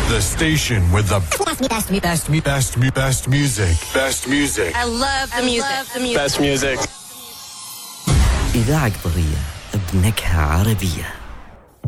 The station with the best music. Best music. I love the music. Best music. إذاعة قطرية بنكهة عربية.